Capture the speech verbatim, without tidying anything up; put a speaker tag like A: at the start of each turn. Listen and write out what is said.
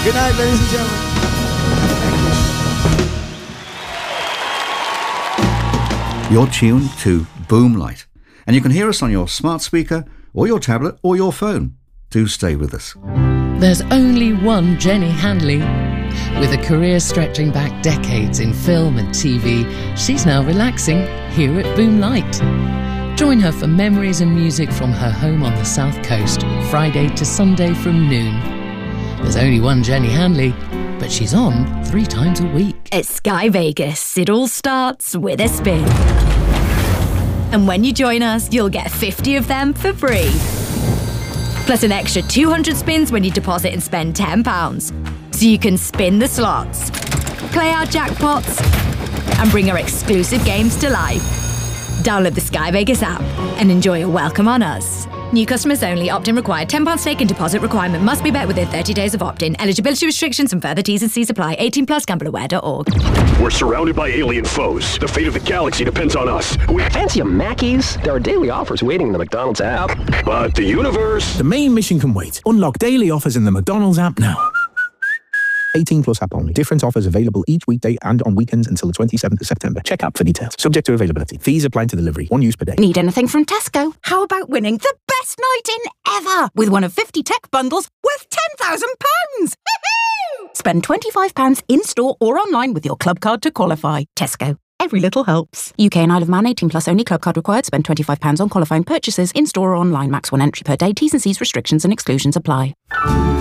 A: Good night, ladies and gentlemen. You're tuned to Boomlight, and you can hear us on your smart speaker or your tablet or your phone. Do stay with us.
B: There's only one Jenny Hanley. With a career stretching back decades in film and T V, she's now relaxing here at Boomlight. Join her for memories and music from her home on the South Coast, Friday to Sunday from noon. There's only one Jenny Hanley, but she's on three times a week.
C: At Sky Vegas, it all starts with a spin. And when you join us, you'll get fifty of them for free. Plus an extra two hundred spins when you deposit and spend ten pounds. So you can spin the slots, play our jackpots, and bring our exclusive games to life. Download the Sky Vegas app and enjoy a welcome on us. New customers only. Opt-in required. ten pounds stake and deposit requirement must be met within thirty days of opt-in. Eligibility restrictions and further T's and C's apply. eighteen plus gambler aware dot org.
D: We're surrounded by alien foes. The fate of the galaxy depends on us. We
E: fancy a Mackey's? There are daily offers waiting in the McDonald's app.
D: But the universe...
F: The main mission can wait. Unlock daily offers in the McDonald's app now. eighteen plus app only. Different offers available each weekday and on weekends until the twenty-seventh of September. Check app for details. Subject to availability. Fees apply to delivery. One use per day.
G: Need anything from Tesco? How about winning the best night in ever with one of fifty tech bundles worth ten thousand pounds? Spend twenty-five pounds in-store or online with your club card to qualify. Tesco. Every little helps. U K and Isle of Man, eighteen plus only. Club card required. Spend twenty-five pounds on qualifying purchases in-store or online. Max one entry per day. T's and C's restrictions and exclusions apply.